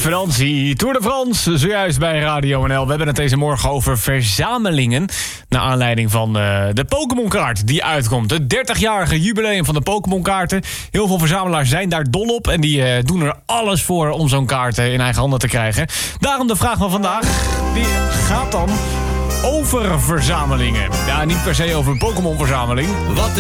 Francie, Tour de France, zojuist bij Radio NL. We hebben het deze morgen over verzamelingen. Naar aanleiding van de Pokémon-kaart die uitkomt. Het 30-jarige jubileum van de Pokémon-kaarten. Heel veel verzamelaars zijn daar dol op. En die doen er alles voor om zo'n kaart in eigen handen te krijgen. Daarom de vraag van vandaag. Die gaat dan over verzamelingen. Ja, niet per se over een Pokémon-verzameling. Wat